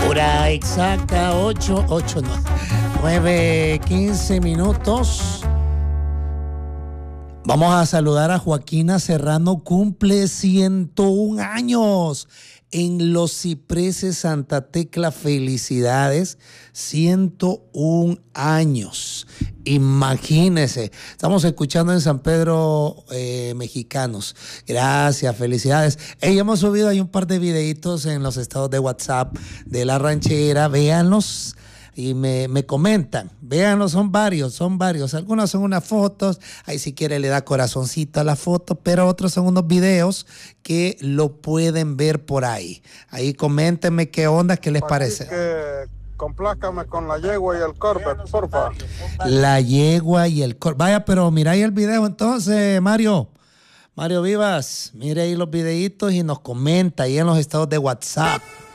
Hora exacta, 9:15 minutos. Vamos a saludar a Joaquina Serrano, cumple 101 años en Los Cipreses, Santa Tecla. Felicidades, 101 años. Imagínense, estamos escuchando en San Pedro Mexicanos. Gracias, felicidades. Hemos subido ahí un par de videitos en los estados de WhatsApp de La Ranchera, véanlos. Y me comentan, véanlo, son varios, algunos son unas fotos, ahí si quiere le da corazoncito a la foto, pero otros son unos videos que lo pueden ver por ahí. Ahí coméntenme qué onda, qué les parece. Complácame con la yegua y el Corvette, porfa. La yegua y el Corvette. Vaya, pero mira ahí el video entonces, Mario Vivas, mire ahí los videitos y nos comenta ahí en los estados de WhatsApp.